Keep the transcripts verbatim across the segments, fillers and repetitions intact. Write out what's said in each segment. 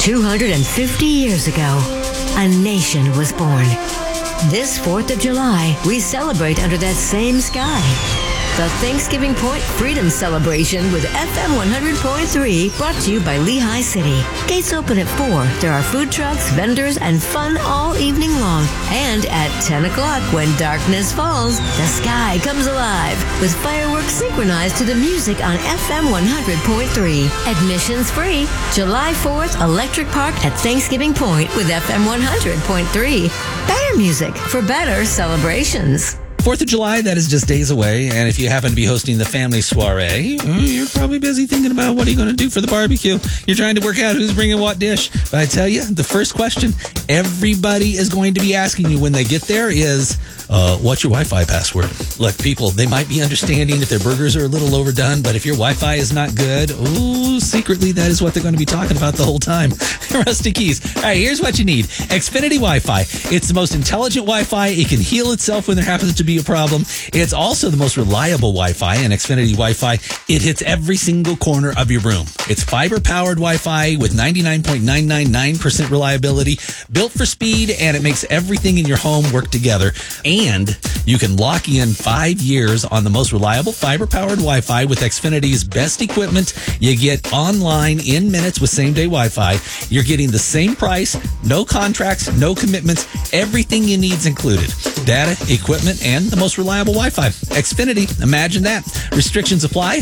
two hundred fifty years ago, a nation was born. This fourth of July, we celebrate under that same sky. The Thanksgiving Point Freedom Celebration with F M one hundred point three, brought to you by Lehigh City. Gates open at four. There are food trucks, vendors, and fun all evening long. And at ten o'clock, when darkness falls, the sky comes alive with fireworks synchronized to the music on F M one hundred point three. Admissions free. July fourth, Electric Park at Thanksgiving Point with F M one hundred point three. Better music for better celebrations. fourth of July, that is just days away. And if you happen to be hosting the family soiree, you're probably busy thinking about what are you going to do for the barbecue. You're trying to work out who's bringing what dish. But I tell you, the first question everybody is going to be asking you when they get there is, uh, what's your Wi-Fi password? Look, people, they might be understanding if their burgers are a little overdone, but if your Wi-Fi is not good, ooh, secretly that is what they're going to be talking about the whole time. Rusty Keys. All right, here's what you need. Xfinity Wi-Fi. It's the most intelligent Wi-Fi. It can heal itself when there happens to be a problem. It's also the most reliable Wi-Fi, and Xfinity Wi-Fi, it hits every single corner of your room. It's fiber-powered Wi-Fi with ninety-nine point nine nine nine percent reliability, built for speed, and it makes everything in your home work together. And you can lock in five years on the most reliable fiber-powered Wi-Fi with Xfinity's best equipment. You get online in minutes with same-day Wi-Fi. You're getting the same price, no contracts, no commitments. Everything you need is included. Data, equipment, and the most reliable Wi-Fi. Xfinity, imagine that. Restrictions apply.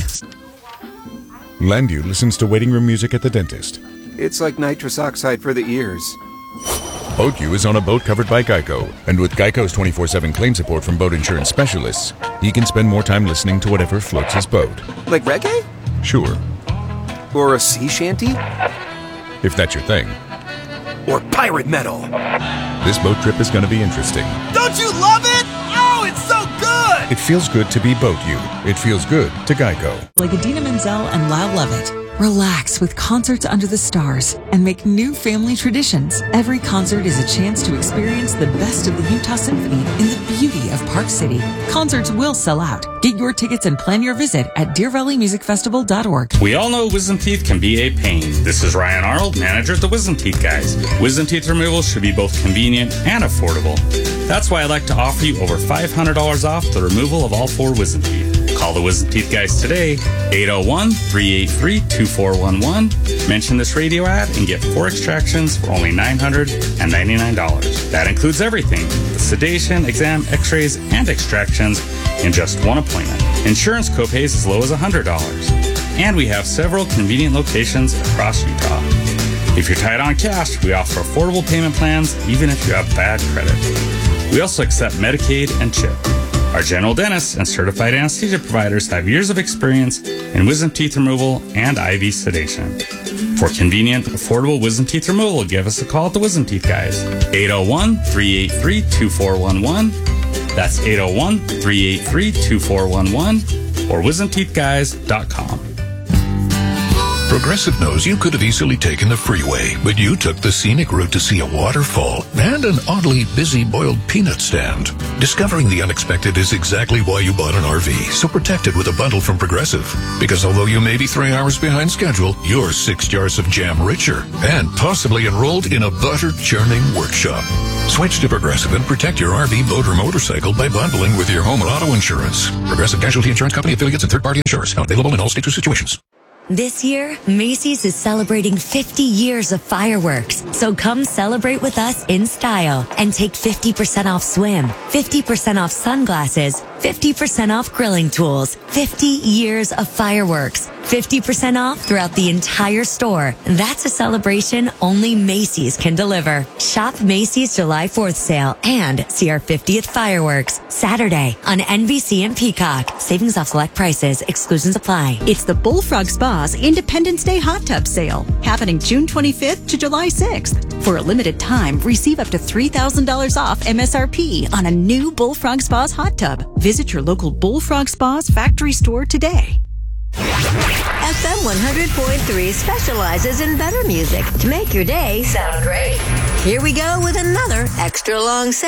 Landu listens to waiting room music at the dentist. It's like nitrous oxide for the ears. BoatU is on a boat covered by Geico, and with Geico's twenty-four seven claim support from boat insurance specialists, he can spend more time listening to whatever floats his boat. Like reggae? Sure. Or a sea shanty? If that's your thing. Or pirate metal? This boat trip is going to be interesting. Don't you love it? Oh, it's so good! It feels good to be BoatU. It feels good to Geico. Like Idina Menzel and Lyle Lovett. Relax with concerts under the stars and make new family traditions. Every concert is a chance to experience the best of the Utah Symphony in the beauty of Park City. Concerts will sell out. Get your tickets and plan your visit at deer valley music festival dot org. We all know wisdom teeth can be a pain. This is Ryan Arnold, manager at the Wisdom Teeth Guys. Wisdom teeth removal should be both convenient and affordable. That's why I'd like to offer you over five hundred dollars off the removal of all four wisdom teeth. Call the Wisdom Teeth Guys today, eight oh one, three eight three, two four one one. Mention this radio ad and get four extractions for only nine hundred ninety-nine dollars. That includes everything, the sedation, exam, x-rays, and extractions in just one appointment. Insurance copays as low as one hundred dollars. And we have several convenient locations across Utah. If you're tight on cash, we offer affordable payment plans even if you have bad credit. We also accept Medicaid and CHIP. Our general dentists and certified anesthesia providers have years of experience in wisdom teeth removal and I V sedation. For convenient, affordable wisdom teeth removal, give us a call at the Wisdom Teeth Guys. eight oh one, three eight three, two four one one. That's eight oh one, three eight three, two four one one or wisdom teeth guys dot com. Progressive knows you could have easily taken the freeway, but you took the scenic route to see a waterfall and an oddly busy boiled peanut stand. Discovering the unexpected is exactly why you bought an R V, so protect it with a bundle from Progressive. Because although you may be three hours behind schedule, you're six jars of jam richer and possibly enrolled in a butter churning workshop. Switch to Progressive and protect your R V, boat, or motorcycle by bundling with your home and auto insurance. Progressive Casualty Insurance Company affiliates and third-party insurers. Not available in all states or situations. This year, Macy's is celebrating fifty years of fireworks. So come celebrate with us in style and take fifty percent off swim, fifty percent off sunglasses, fifty percent off grilling tools, fifty years of fireworks, fifty percent off throughout the entire store. That's a celebration only Macy's can deliver. Shop Macy's July fourth sale and see our fiftieth fireworks Saturday on N B C and Peacock. Savings off select prices. Exclusions apply. It's the Bullfrog Spa's Independence Day Hot Tub Sale, happening June twenty-fifth to July sixth. For a limited time, receive up to three thousand dollars off M S R P on a new Bullfrog Spa's hot tub. Visit your local Bullfrog Spa's factory store today. F M one hundred point three specializes in better music to make your day sound great. Here we go with another extra long set.